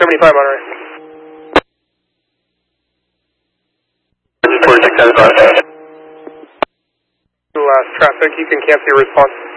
4675 Monterey. 4675. Last traffic, you can cancel your response.